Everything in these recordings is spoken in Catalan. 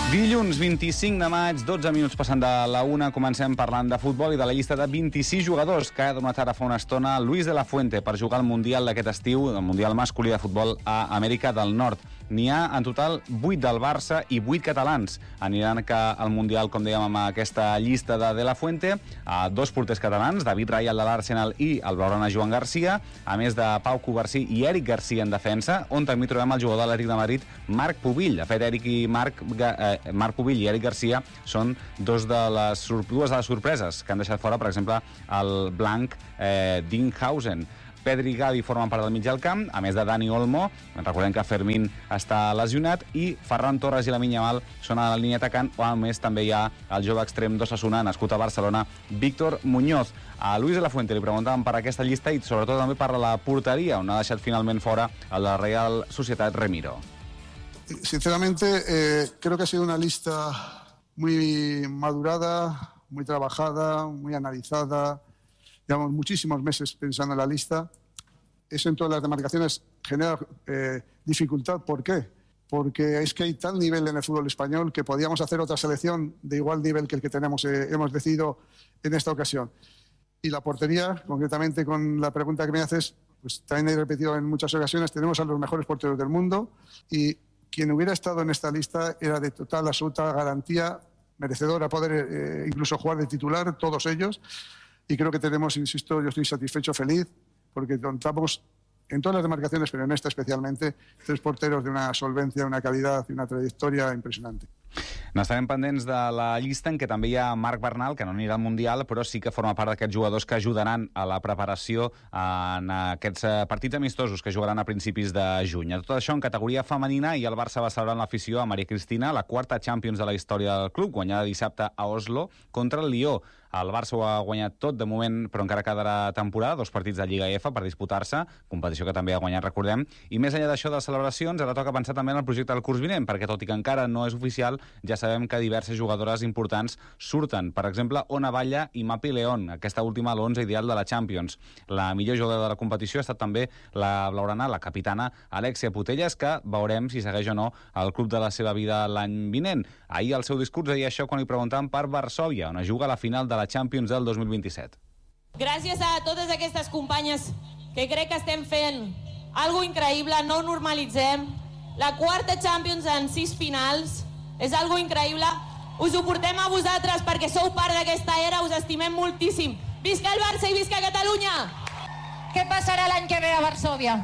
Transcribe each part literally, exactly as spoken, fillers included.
Dilluns vint-i-cinc de maig, dotze minuts passant de la una, comencem parlant de futbol i de la llista de vint-i-sis jugadors que ha donat ara fa una estona Luis de la Fuente per jugar al Mundial d'aquest estiu, el Mundial masculí de futbol a Amèrica del Nord. N'hi ha en total vuit del Barça i vuit catalans. Aniran al Mundial, com dèiem, amb aquesta llista de De la Fuente, a dos porters catalans, David Rayal de l'Arsenal i el blaugrana Joan Garcia, a més de Pau Covarsí i Eric Garcia en defensa, on també trobem el jugador de l'Atlètic de Madrid, Marc Pubill. De fet, Eric i Marc, eh, Marc Pubill i Eric Garcia són dos de les, dues de les sorpreses que han deixat fora, per exemple, el blanc eh, Dinghausen. Pedri i Gavi formen part del mig del camp, a més de Dani Olmo, recordem que Fermín està lesionat, i Ferran Torres i Lamine Yamal són a la línia atacant, o a més també hi ha el jove extrem d'Osasuna, nascut a Barcelona, Víctor Muñoz. A Luis de la Fuente li preguntàvem per aquesta llista i sobretot també per la porteria, on ha deixat finalment fora el de la Real Sociedad Remiro. Sinceramente, eh, creo que ha sido una lista muy madurada, muy trabajada, muy analizada. Llevamos muchísimos meses pensando en la lista. Eso en todas las demarcaciones genera eh, dificultad. ¿Por qué? Porque es que hay tal nivel en el fútbol español que podíamos hacer otra selección de igual nivel que el que tenemos, eh, hemos decidido en esta ocasión. Y la portería, concretamente con la pregunta que me haces, pues también he repetido en muchas ocasiones, tenemos a los mejores porteros del mundo y quien hubiera estado en esta lista era de total, absoluta garantía, merecedor a poder eh, incluso jugar de titular, todos ellos. Y creo que tenemos, insisto, yo estoy satisfecho, feliz, porque contamos en todas las demarcaciones, pero en esta especialmente, tres porteros de una solvencia, una calidad y una trayectoria impresionante. N'estarem pendents de la llista en què també hi ha Marc Bernal, que no anirà al Mundial, però sí que forma part d'aquests jugadors que ajudaran a la preparació en aquests partits amistosos que jugaran a principis de juny. A tot això, en categoria femenina, i el Barça va celebrar en l'afició a Maria Cristina, la quarta Champions de la història del club, guanyada dissabte a Oslo contra el Lió. El Barça ho ha guanyat tot de moment, però encara quedarà temporada, dos partits de Lliga F per disputar-se, competició que també ha guanyat, recordem. I més enllà d'això de les celebracions, ara toca pensar també en el projecte del curs vinent, perquè tot i que encara no és oficial, ja sabem que diverses jugadores importants surten. Per exemple, Ona Balla i Mapi León, aquesta última a l'onze ideal de la Champions. La millor jugadora de la competició ha estat també la blaugrana, la capitana Alexia Putellas, que veurem si segueix o no el club de la seva vida l'any vinent. Ahir al seu discurs deia això quan li preguntaven per Varsòvia, on es juga la final de la Champions del dos mil vint-i-set. Gràcies a totes aquestes companyes que crec que estem fent algo increïble, no ho normalitzem. La quarta Champions en sis finals és algo increïble. Us ho portem a vosaltres perquè sou part d'aquesta era, us estimem moltíssim. Visca el Barça i visca Catalunya! Què passarà l'any que ve a Varsòvia?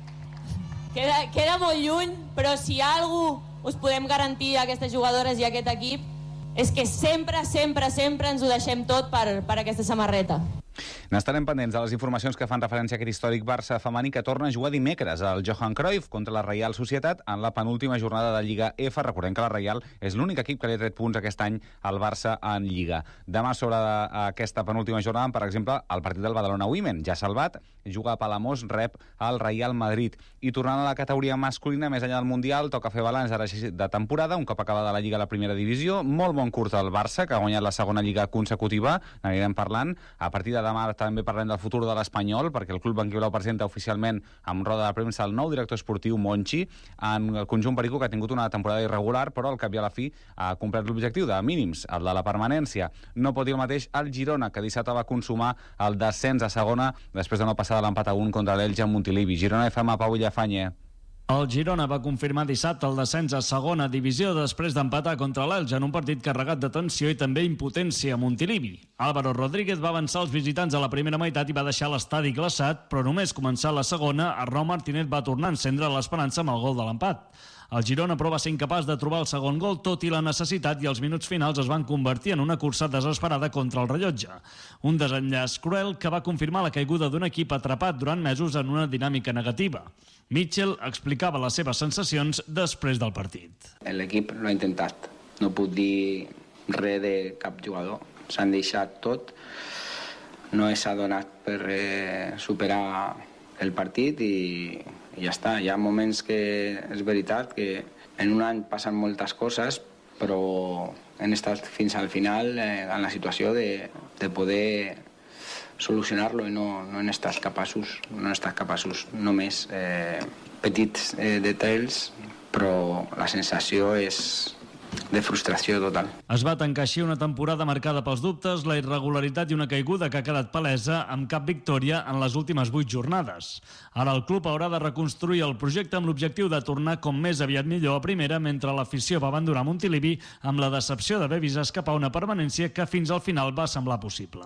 Queda, queda molt lluny, però si algú us podem garantir a aquestes jugadores i a aquest equip és que sempre, sempre, sempre ens ho deixem tot per, per aquesta samarreta. N'estarem pendents de les informacions que fan referència a aquest històric Barça femení que torna a jugar dimecres al Johan Cruyff contra la Real Societat en la penúltima jornada de Lliga F. Recordem que la Real és l'únic equip que li ha tret punts aquest any al Barça en Lliga. Demà sobre aquesta penúltima jornada, per exemple, el partit del Badalona Women, ja salvat, juga a Palamós, rep al Real Madrid. I tornant a la categoria masculina, més enllà del Mundial, toca fer balanç de temporada, un cop acabada la Lliga a la primera divisió. Molt bon curt el Barça, que ha guanyat la segona Lliga consecutiva, n'anirem parlant. A partir de demà també parlem del futur de l'Espanyol, perquè el club banquiblau presenta oficialment amb roda de premsa el nou director esportiu Monchi, en el conjunt perico, que ha tingut una temporada irregular, però al cap i a la fi ha complert l'objectiu de mínims, el de la permanència. No pot dir el mateix al Girona, que dissabte va consumar el descens a segona després de no passar de l'empat a un contra l'Elche en Montilivi. Girona F M, Pau Villafañe. El Girona va confirmar dissabte el descens a segona divisió després d'empatar contra l'Elche en un partit carregat de tensió i també impotència a Montilivi. Álvaro Rodríguez va avançar els visitants a la primera meitat i va deixar l'estadi glaçat, però només començar la segona, Arnau Martínez va tornar a encendre l'esperança amb el gol de l'empat. El Girona, però, va ser incapaç de trobar el segon gol, tot i la necessitat, i els minuts finals es van convertir en una cursa desesperada contra el rellotge. Un desenllaç cruel que va confirmar la caiguda d'un equip atrapat durant mesos en una dinàmica negativa. Mitchell explicava les seves sensacions després del partit. L'equip l'ha intentat. No puc dir res de cap jugador. S'han deixat tot. No s'ha donat per eh, superar el partit i i ja està. Hi ha moments que és veritat que en un any passen moltes coses, però hem estat fins al final eh, en la situació de, de poder solucionar-lo i no, no hem estat capaços, no hem estat capaços només eh, petits eh, detalls, però la sensació és de frustració total. Es va tancar així una temporada marcada pels dubtes, la irregularitat i una caiguda que ha quedat palesa amb cap victòria en les últimes vuit jornades. Ara el club haurà de reconstruir el projecte amb l'objectiu de tornar com més aviat millor a primera, mentre l'afició va abandonar Montilivi amb la decepció d'haver vist escapar una permanència que fins al final va semblar possible.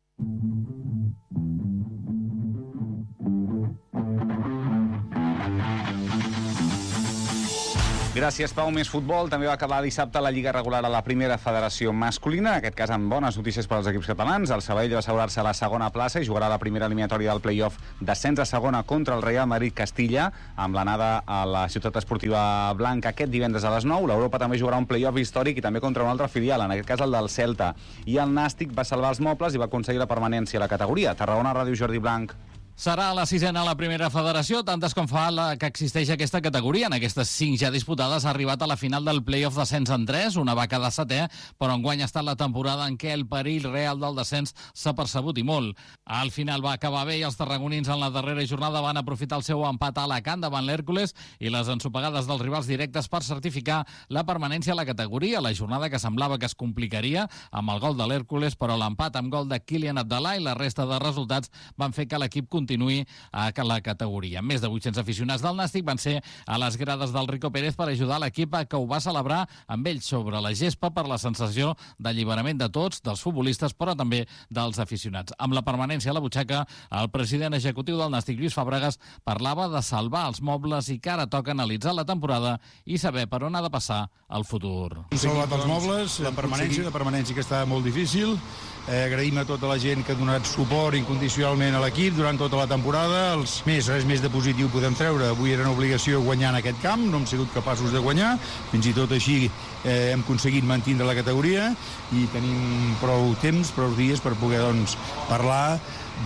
Gràcies, Pau. Més futbol. També va acabar dissabte la Lliga regular a la primera federació masculina, en aquest cas amb bones notícies per als equips catalans. El Sabadell va assegurar-se a la segona plaça i jugarà la primera eliminatòria del play-off d'ascens a segona contra el Real Madrid-Castilla, amb l'anada a la ciutat esportiva blanca aquest divendres a les nou. L'Europa també jugarà un play-off històric i també contra un altre filial, en aquest cas el del Celta. I el Nàstic va salvar els mobles i va aconseguir la permanència a la categoria. Tarragona, Ràdio, Jordi Blanc. Serà la sisena a la primera federació, tantes com fa la que existeix aquesta categoria. En aquestes cinc ja disputades ha arribat a la final del play-off descens en tres, una va quedar setè, però enguany ha estat la temporada en què el perill real del descens s'ha percebut i molt. Al final va acabar bé i els tarragonins en la darrera jornada van aprofitar el seu empat a Alacant davant l'Hèrcules i les ensopegades dels rivals directes per certificar la permanència a la categoria. La jornada que semblava que es complicaria amb el gol de l'Hèrcules, però l'empat amb gol de Kylian Abdallah i la resta de resultats van fer que l'equip continuï a la categoria. Més de vuit-cents aficionats del Nàstic van ser a les grades del Rico Pérez per ajudar l'equip que ho va celebrar amb ells sobre la gespa per la sensació d'alliberament de tots, dels futbolistes, però també dels aficionats. Amb la permanència a la butxaca, el president executiu del Nàstic, Lluís Fàbregas, parlava de salvar els mobles i que ara toca analitzar la temporada i saber per on ha de passar el futur. Hem salvat els mobles, la permanència, la permanència que està molt difícil. Eh, agraïm a tota la gent que ha donat suport incondicionalment a l'equip durant tota la temporada. Els més, res més de positiu podem treure. Avui era una obligació guanyar en aquest camp, no hem sigut capaços de guanyar, fins i tot així eh, hem aconseguit mantindre la categoria i tenim prou temps, prou dies per poder doncs, parlar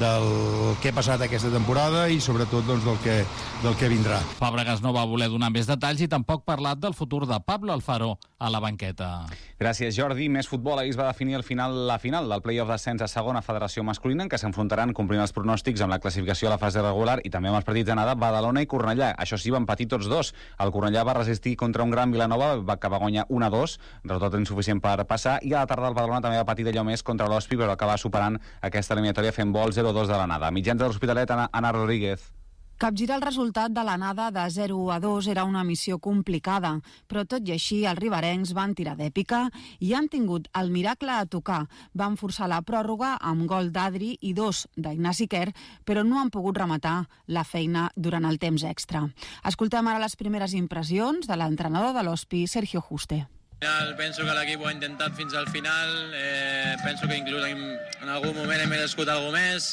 del que ha passat aquesta temporada i sobretot doncs, del, que, del que vindrà. Fàbregas no va voler donar més detalls i tampoc parlat del futur de Pablo Alfaro a la banqueta. Gràcies, Jordi. Més futbol. Ahir es va definir el final, la final del play-off d'ascens a segona federació masculina, en què s'enfrontaran complint els pronòstics amb la classificació a la fase regular i també amb els partits d'anada Badalona i Cornellà. Això sí, van patir tots dos. El Cornellà va resistir contra un gran Vilanova, va acabar guanyar un a dos, resultat insuficient per passar, i a la tarda el Badalona també va patir d'allò més contra l'Hospi, però acabar superant aquesta eliminatòria fent vol zero a dos de l'anada. Mitjans de l'Hospitalet, Anna, Anna Rodríguez. Capgirar el resultat de l'anada de zero a dos era una missió complicada, però tot i així els riberencs van tirar d'èpica i han tingut el miracle a tocar. Van forçar la pròrroga amb gol d'Adri i dos d'Ignasi Quer, però no han pogut rematar la feina durant el temps extra. Escoltem ara les primeres impressions de l'entrenador de l'Hospi, Sergio Juste. Penso que l'equip ho ha intentat fins al final, eh, penso que inclús en, en algun moment hem merescut alguna més.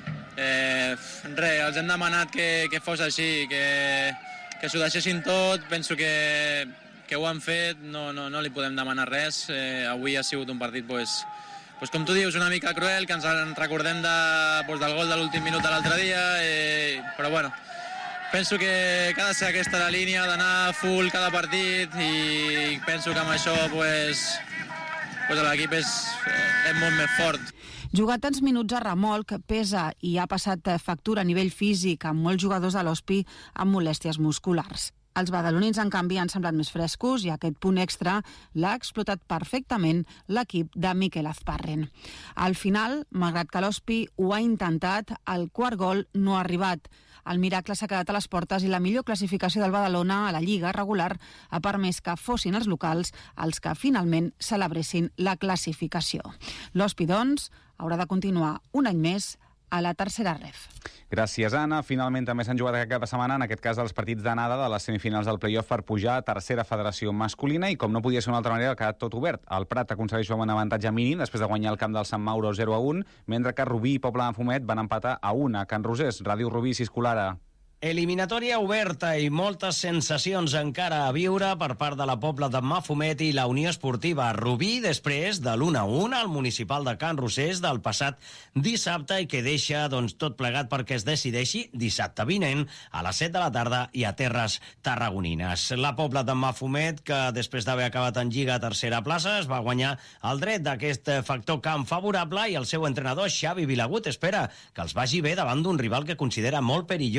Eh, res, els hem demanat que, que fos així, que, que s'ho deixessin tot, penso que, que ho han fet, no, no, no li podem demanar res. Eh, avui ha sigut un partit, pues, pues, com tu dius, una mica cruel, que ens en recordem de, pues, del gol de l'últim minut de l'altre dia, eh, però bueno, penso que, que ha de ser aquesta la línia, d'anar full cada partit, i penso que amb això pues, pues l'equip és, és molt més fort. Jugar tants minuts a remolc pesa i ha passat factura a nivell físic amb molts jugadors de l'Hospi amb molèsties musculars. Els badalonins, en canvi, han semblat més frescos i aquest punt extra l'ha explotat perfectament l'equip de Miquel Azparren. Al final, malgrat que l'Hospi ho ha intentat, el quart gol no ha arribat. El miracle s'ha quedat a les portes i la millor classificació del Badalona a la Lliga regular ha permès que fossin els locals els que finalment celebressin la classificació. L'Hospi, doncs, haurà de continuar un any més a la tercera ref. Gràcies, Anna. Finalment també s'han jugat aquest cap de setmana, en aquest cas els partits d'anada de les semifinals del play-off per pujar a tercera federació masculina i com no podia ser d'una altra manera ha quedat tot obert. El Prat aconsegueix un avantatge mínim després de guanyar el camp del Sant Mauro zero a un, mentre que Rubí i Pobla de Fumet van empatar a un a Can Rosés. Ràdio Rubí, Siscolara. Eliminatòria oberta i moltes sensacions encara a viure per part de la Pobla de Mafumet i la Unió Esportiva Rubí després de l'u a un al municipal de Can Rosés del passat dissabte i que deixa doncs, tot plegat perquè es decideixi dissabte vinent a les set de la tarda i a terres tarragonines. La Pobla de Mafumet, que després d'haver acabat en Lliga a tercera plaça, es va guanyar el dret d'aquest factor camp favorable i el seu entrenador Xavi Vilagut espera que els vagi bé davant d'un rival que considera molt perillós. Aquest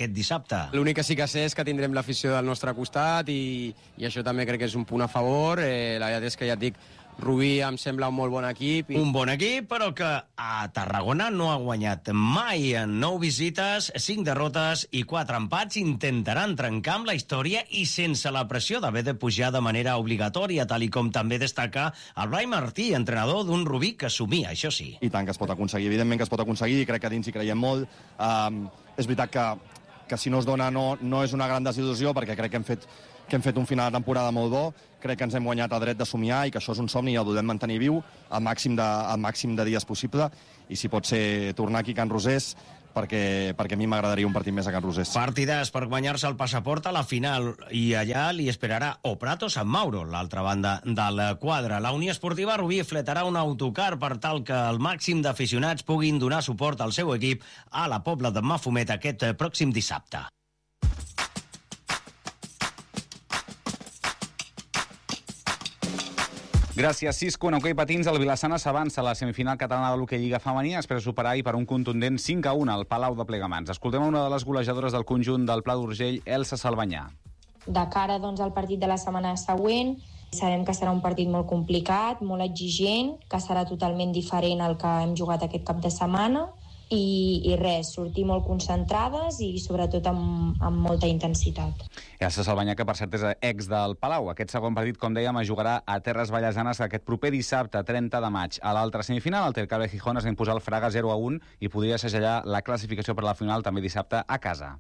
aquest dissabte. L'únic que sí que sé és que tindrem l'afició del nostre costat i, i això també crec que és un punt a favor. Eh, la veritat és que ja et dic, Rubí em sembla un molt bon equip. I... Un bon equip, però que a Tarragona no ha guanyat mai en nou visites, cinc derrotes i quatre empats. Intentaran trencar amb la història i sense la pressió d'haver de pujar de manera obligatòria, tal i com també destaca el Blai Martí, entrenador d'un Rubí que somia, això sí. I tant que es pot aconseguir, evidentment que es pot aconseguir, i crec que dins hi creiem molt. Um, és veritat que, que si no es dona no, no és una gran desil·lusió, perquè crec que hem fet que hem fet un final de temporada molt bo, crec que ens hem guanyat el dret de somiar i que això és un somni i el volem mantenir viu al màxim de, al màxim de dies possible, i si pot ser tornar aquí a Can Rosés, perquè, perquè a mi m'agradaria un partit més a Can Rosés. Partidàs per guanyar-se el passaport a la final, i allà li esperarà o Prat o Sant Mauro, l'altra banda del quadre. La Unió Esportiva Rubí fletarà un autocar per tal que el màxim d'aficionats puguin donar suport al seu equip a la Pobla de Mafumet aquest pròxim dissabte. Gràcies, Cisco. En hoquei patins, el Vilassana s'avança a la semifinal catalana de l'hoquei Lliga Femení després de superar i per un contundent cinc a un al Palau de Plegamans. Escoltem una de les golejadores del conjunt del Pla d'Urgell, Elsa Salvanyà. De cara doncs, al partit de la setmana següent, sabem que serà un partit molt complicat, molt exigent, que serà totalment diferent al que hem jugat aquest cap de setmana, i, i res, sortir molt concentrades i sobretot amb, amb molta intensitat. Elsa Salvanyà, que per cert és ex del Palau. Aquest segon partit, com dèiem, es jugarà a Terres Vallesanes aquest proper dissabte, trenta de maig. A l'altra semifinal, el Tercable Gijón es va imposar el Fraga zero a un i podria segellar la classificació per a la final també dissabte a casa.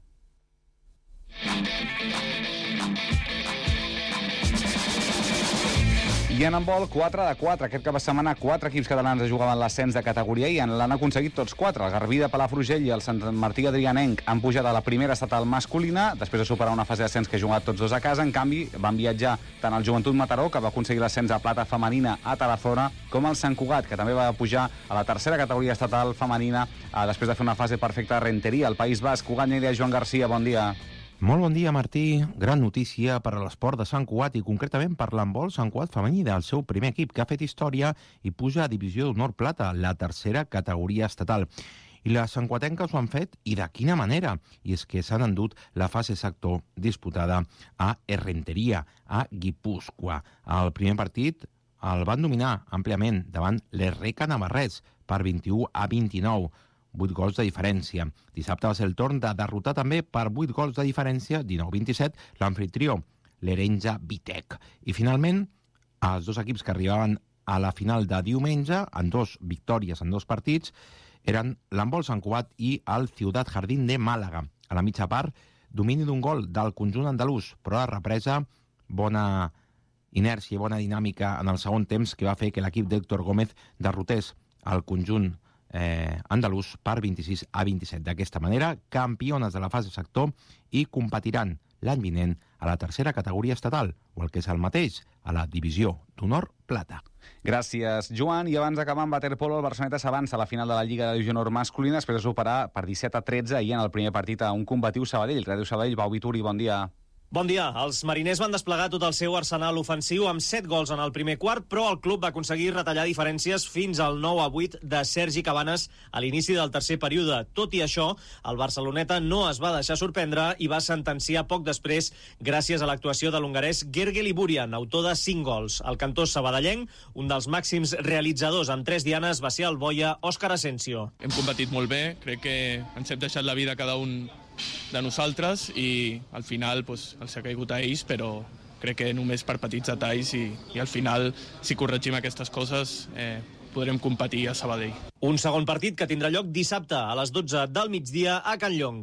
I en handbol, quatre de quatre. Aquest cap de setmana, quatre equips catalans jugaven l'ascens de categoria i l'han aconseguit tots quatre. El Garbí de Palafrugell i el Sant Martí Adrianenc han pujat a la primera estatal masculina, després de superar una fase d'ascens que ha jugat tots dos a casa. En canvi, van viatjar tant el Joventut Mataró, que va aconseguir l'ascens a plata femenina a Tarazona, com el Sant Cugat, que també va pujar a la tercera categoria estatal femenina eh, després de fer una fase perfecta a Renteria, al País Basc. Cugat, Lleida, Joan Garcia, bon dia. Molt bon dia, Martí. Gran notícia per a l'esport de Sant Cugat i concretament per l'handbol Sant Cugat femení del seu primer equip, que ha fet història i puja a Divisió d'Honor Plata, la tercera categoria estatal. I les santcuatenques ho han fet, i de quina manera? I és que s'han endut la fase sector disputada a Errenteria, a Guipúscoa. El primer partit el van dominar àmpliament davant l'Erreca Navarrés per vint-i-u a vint-i-nou. vuit gols de diferència. Dissabte va ser el torn de derrotar també per vuit gols de diferència, dinou a vint-i-set, l'anfitrió, l'Erenja Vitec. I finalment, els dos equips que arribaven a la final de diumenge, en dos victòries en dos partits, eren l'handbol Sant Cugat i el Ciutat Jardín de Màlaga. A la mitja part, domini d'un gol del conjunt andalús, però a la represa, bona inèrcia i bona dinàmica en el segon temps que va fer que l'equip d'Héctor Gómez derrotés el conjunt Eh, andalús per vint-i-sis a vint-i-set. D'aquesta manera, campiones de la fase sector i competiran l'any vinent a la tercera categoria estatal, o el que és el mateix, a la Divisió d'Honor Plata. Gràcies, Joan. I abans d'acabar amb waterpolo, el Barceloneta s'avança a la final de la Lliga de Divisió d'Honor masculina després de superar per disset a tretze ahir en el primer partit a un combatiu Sabadell. Ràdio Sabadell, Pau Vituri, bon dia. Bon dia. Els mariners van desplegar tot el seu arsenal ofensiu amb set gols en el primer quart, però el club va aconseguir retallar diferències fins al nou a vuit de Sergi Cabanes a l'inici del tercer període. Tot i això, el Barceloneta no es va deixar sorprendre i va sentenciar poc després gràcies a l'actuació de l'hongarès Gergely Burian, autor de cinc gols. El cantó sabadellenc, un dels màxims realitzadors amb tres dianes, va ser el boia Òscar Asensio. Hem competit molt bé, crec que ens hem deixat la vida cada un de nosaltres i al final pues, els ha caigut a ells, però crec que només per petits detalls i, i al final, si corregim aquestes coses, eh, podrem competir a Sabadell. Un segon partit que tindrà lloc dissabte a les dotze del migdia a Can Llong.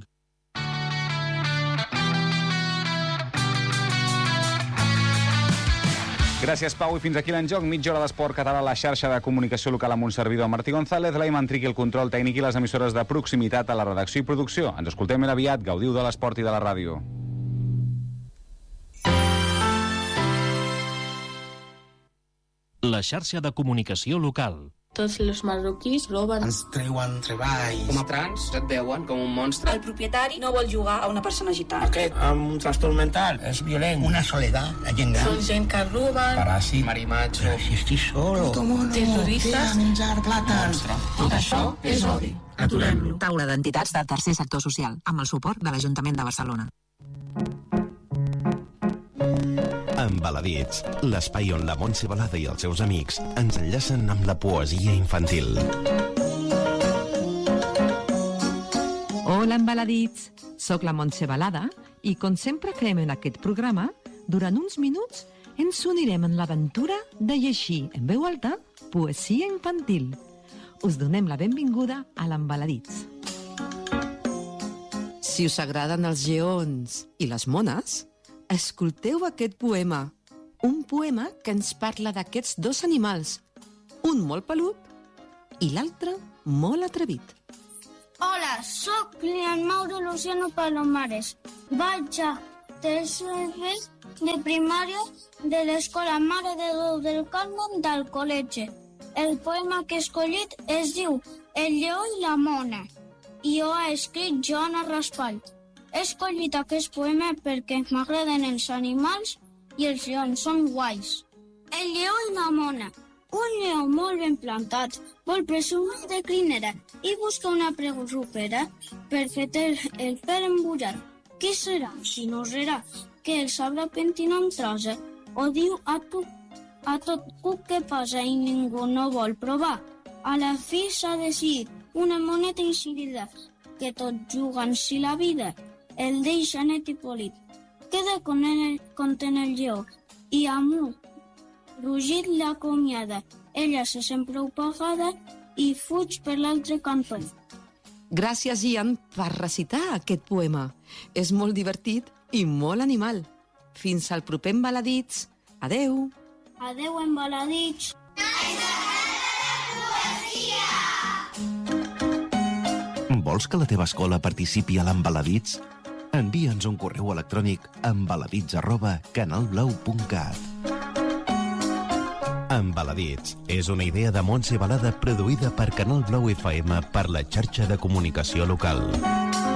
Gràcies, Pau, i fins aquí l'enjoc. Mitja hora d'esport català a la xarxa de comunicació local amb un servidor, Martí González, l'Aiman Triqui, el control tècnic i les emissores de proximitat a la redacció i producció. Ens escoltem ben aviat. Gaudiu de l'esport i de la ràdio. La xarxa de comunicació local. Tots els marroquís roben. Ens treuen treball. Com a trans et veuen com un monstre. El propietari no vol jugar a una persona gitana. Aquest amb un trastorn mental és violent. Una soledat, la gent gran. Són gent que roben. Paràsit, marimacho. Si estic solo. Terroristes. Menjar plàtans. Tot això és odi. Aturem-lo. Taula d'entitats del tercer sector social, amb el suport de l'Ajuntament de Barcelona. Embaladits, l'espai on la Montse Balada i els seus amics ens enllacen amb la poesia infantil. Hola, Embaladits! Soc la Montse Balada i, com sempre fem en aquest programa, durant uns minuts ens unirem en l'aventura de llegir en veu alta poesia infantil. Us donem la benvinguda a l'Embaladits. Si us agraden els lleons i les mones, escolteu aquest poema. Un poema que ens parla d'aquests dos animals, un molt pelut i l'altre molt atrevit. Hola, sóc Lian Mauro Luciano Palomares. Vaig a tercer B de primària de l'Escola Mare de Déu del Carmen del col·legi. El poema que he escollit es diu El lleó i la mona i ho ha escrit Joana Raspall. He escollit aquest poema perquè m'agraden els animals i els lleons són guais. El lleó i la mona. Un lleó molt ben plantat vol presumir de crinera i busca una presupera per fer el, el pèl embullat. Qui serà, si no serà, que el sabrà pentinar en trosa o diu a, tu, a tot cuc que passa i ningú no vol provar. A la fi s'ha decidit una moneta incidida que tot juguen si la vida el deixa net i polit. Queda content el lleó i amunt rugit l'acomiada. Ella se sent prou pagada i fuig per l'altre cantó. Gràcies, Ian, per recitar aquest poema. És molt divertit i molt animal. Fins al proper Embaladits. Adeu. Adeu, Embaladits. Vols que la teva escola participi a l'Embaladits? Envia'ns un correu electrònic a embaladits arroba canalblau punt cat. Embaladits és una idea de Montse Balada produïda per Canal Blau F M per la xarxa de comunicació local.